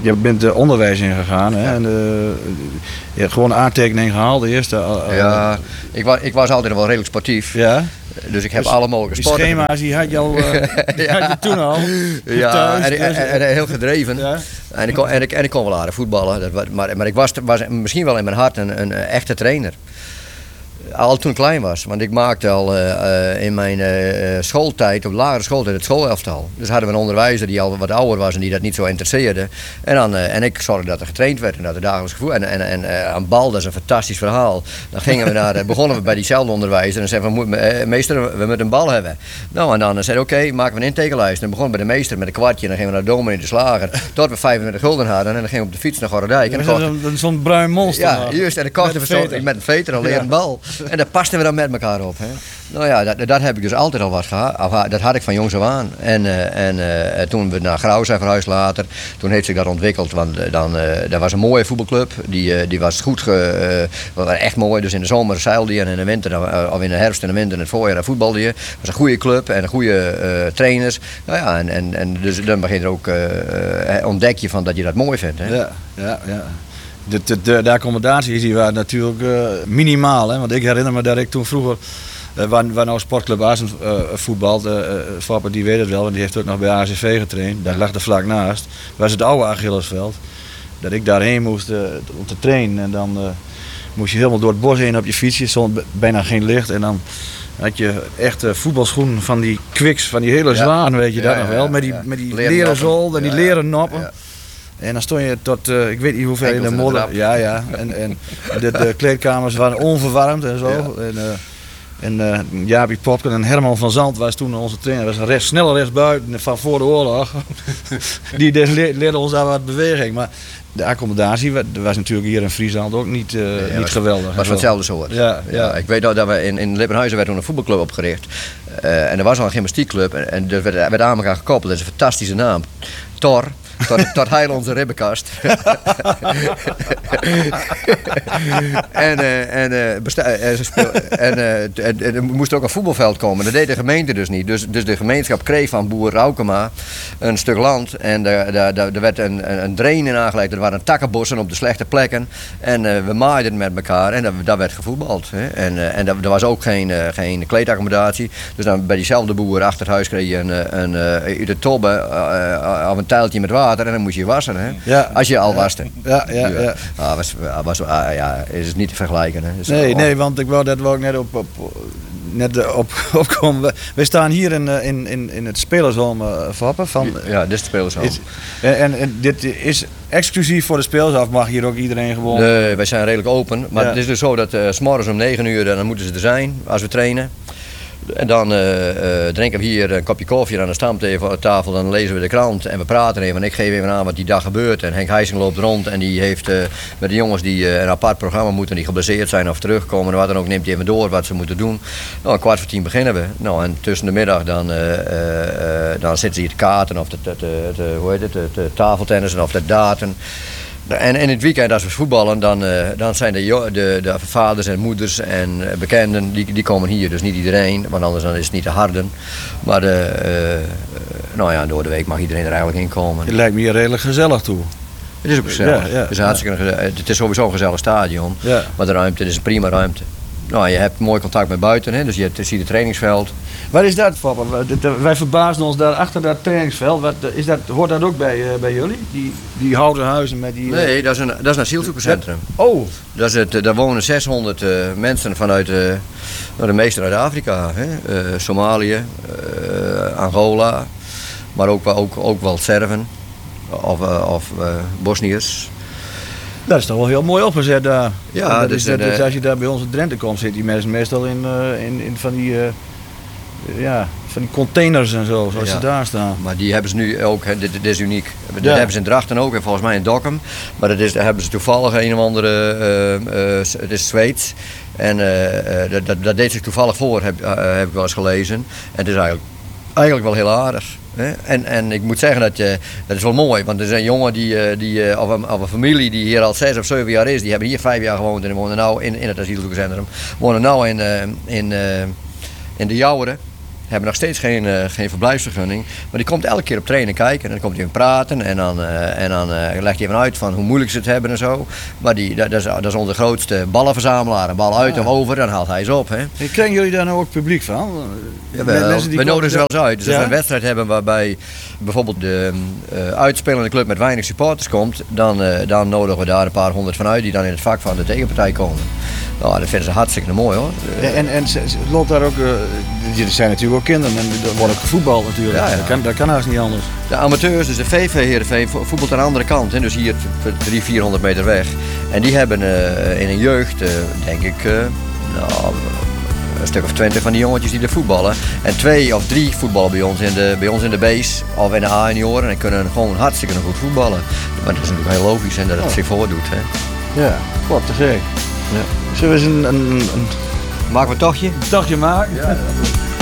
Je bent onderwijs ingegaan, hè? En, je hebt gewoon aantekening gehaald, de eerste. Ja, ik was altijd wel redelijk sportief. Ja? Dus ik heb alle mogelijke sporten. Die schema's die had je al, had je toen al. Ja, thuis, en heel gedreven. Ja? En ik kon wel aardig voetballen. Maar ik was misschien wel in mijn hart een echte trainer. Al toen ik klein was, want ik maakte al in mijn schooltijd, op de lagere schooltijd, het schoolelftal. Dus hadden we een onderwijzer die al wat ouder was en die dat niet zo interesseerde. En ik zorgde dat er getraind werd en dat er dagelijks gevoel. En aan bal, dat is een fantastisch verhaal. Dan gingen we begonnen we bij diezelfde onderwijzer en zeiden we, meester, we moeten een bal hebben. Nou, en dan zeiden we, oké, maken we een intekenlijst. En dan begonnen we bij de meester met een kwartje en dan gingen we naar de dominee de slager. Tot we 25 gulden hadden en dan gingen we op de fiets naar Gorredijk. Zo'n bruin monster. Ja, juist. En dan kochten we met een veter een leren bal. En daar pasten we dan met elkaar op. Hè. Nou ja, dat heb ik dus altijd al wat gehad. Dat had ik van jongs af aan. En toen we naar Grauw zijn verhuisd later, toen heeft zich dat ontwikkeld. Want dat was een mooie voetbalclub. Die was goed, echt mooi. Dus in de zomer zeilde je en in de winter, of in de herfst en de winter en het voorjaar voetbalde je. Het was een goede club en goede trainers. Nou ja, en dus dan begin je er ook, ontdek je van dat je dat mooi vindt. Hè. Ja. De accommodaties die waren natuurlijk minimaal. Hè? Want ik herinner me dat ik toen vroeger, waar nou Sportclub Assen voetbalde, Foppe die weet het wel, want die heeft ook nog bij ACV getraind. Daar lag er vlak naast. Dat was het oude Achillesveld. Dat ik daarheen moest om te trainen. En dan moest je helemaal door het bos heen op je fietsje, zonder bijna geen licht. En dan had je echt voetbalschoenen van die Quicks, van die hele zwaan, weet je dat nog wel. Met die leren zool en die leren noppen. Ja. En dan stond je tot, ik weet niet hoeveel in de modder. Ja. En de kleedkamers waren onverwarmd en zo. Ja. En Jaapie Popken en Herman van Zand was toen onze trainer. Dat was snelle rechtsbuiten van voor de oorlog. Die leerde ons daar wat beweging. Maar de accommodatie was natuurlijk hier in Friesland ook niet geweldig. Het was van hetzelfde soort. Ja. Ik weet dat we in Lippenhuizen werd toen een voetbalclub opgericht. En er was al een gymnastiekclub. En er werd aan elkaar gekoppeld. Dat is een fantastische naam. Thor. Tot heil onze ribbenkast. En er moest ook een voetbalveld komen. Dat deed de gemeente dus niet. Dus de gemeenschap kreeg van boer Raukema een stuk land. En er werd een drain in aangelegd. Er waren takkenbossen op de slechte plekken. En we maaiden met elkaar. En daar werd gevoetbald. Hè. En er was ook geen kleedaccommodatie. Dus dan bij diezelfde boer achter het huis kreeg je uit de tobbe of een tuiltje met water. En dan moest je wassen, hè? Ja. Als je al waste. Ja. Is het niet te vergelijken. Hè? Nee, want ik wou net opkomen. We staan hier in het spelershome Foppe. Ja, dit is het spelershome. En dit is exclusief voor de spelers, of mag hier ook iedereen gewoon? Nee, wij zijn redelijk open. Maar het is dus zo dat 's morgens om 9 uur dan moeten ze er zijn als we trainen. En dan drinken we hier een kopje koffie aan de stamtafel, dan lezen we de krant en we praten even. En ik geef even aan wat die dag gebeurt. En Henk Heijsing loopt rond en die heeft met de jongens die een apart programma moeten, die geblesseerd zijn of terugkomen. En wat dan ook, neemt hij even door wat ze moeten doen. Nou, 9:15 beginnen we. Nou, en tussen de middag dan zitten ze hier te kaarten of de tafeltennissen of de daten. En in het weekend als we voetballen, dan zijn de vaders en moeders en bekenden, die komen hier. Dus niet iedereen, want anders dan is het niet te harden. Maar door de week mag iedereen er eigenlijk in komen. Het lijkt me hier redelijk gezellig toe. Het is ook gezellig. Het is sowieso een gezellig stadion. Ja. Maar de ruimte, het is een prima ruimte. Nou, je hebt mooi contact met buiten, hè? Dus je ziet het trainingsveld. Wat is dat, Foppe? Wij verbaasden ons daar achter dat trainingsveld. Hoort dat ook bij jullie? Die houten huizen met die... Nee, dat is een asielzoekerscentrum. Oh! Daar wonen 600 mensen vanuit, de meeste uit Afrika. Hè? Somalië, Angola, maar ook wel Serven of Bosniërs. Dat is toch wel heel mooi opgezet daar. Ja, dus als je daar bij ons in Drenthe komt, zit die mensen meestal in van die containers en zo, zoals ze daar staan. Maar die hebben ze nu ook, dit is uniek. Dat hebben ze in Drachten ook en volgens mij in Dokkum. Maar daar hebben ze toevallig een of andere, het is Zweeds. En dat deed zich toevallig voor, heb ik wel eens gelezen. En het is eigenlijk wel heel aardig. En ik moet zeggen dat is wel mooi, want er is een jongen of een familie die hier al 6 of 7 jaar is, die hebben hier 5 jaar gewoond en die wonen nu in het asielzoekerscentrum. Wonen nu in de Jouweren. hebben nog steeds geen verblijfsvergunning. Maar die komt elke keer op trainen kijken. En dan komt hij praten. En dan legt hij even uit van hoe moeilijk ze het hebben en zo. Maar dat is onze grootste ballenverzamelaar. Een bal uit of over, dan haalt hij ze op. Hè. Krijgen jullie daar nou ook publiek van? We nodigen ze wel eens uit. Dus als we een wedstrijd hebben waarbij bijvoorbeeld de uitspelende club met weinig supporters komt, dan nodigen we daar een paar honderd van uit die dan in het vak van de tegenpartij komen. Nou, dat vinden ze hartstikke mooi hoor. En loopt daar ook, er zijn natuurlijk ook kinderen en er wordt ook gevoetbald natuurlijk. Ja. Dat kan haast niet anders. De amateurs, dus de VV Heerenveen, voetbalt aan de andere kant, hè, dus hier 300-400 meter weg. En die hebben in een jeugd, denk ik, een stuk of 20 van die jongetjes die er voetballen. En 2 of 3 voetballen bij ons in de base of in de A-junioren en kunnen gewoon hartstikke goed voetballen. Maar dat is natuurlijk heel logisch en dat het zich voordoet. Hè. Ja, wat te gek. Ja. Zullen we eens een maken we een tochtje? Tochtje maken? Ja.